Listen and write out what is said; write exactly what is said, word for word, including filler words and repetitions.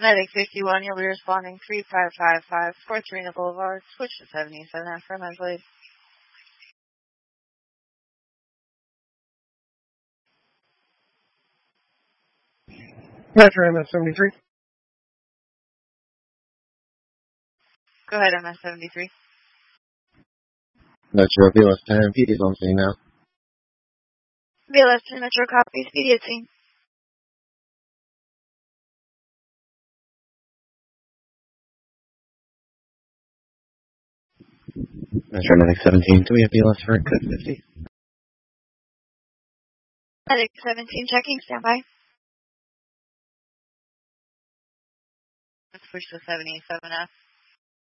Medic fifty-one, you'll be responding three five five five, Fourth Arena Boulevard, switch to seventy-seven after my blade. Metro M S seventy-three. Go ahead, M S seventy-three. Metro B L S ten, P D's on scene now. B L S ten Metro copies, P D at scene. Metro Medic seventeen, do we have B L S for code fifty? Medic seventeen, checking, standby. Let's push to seventy-seven F.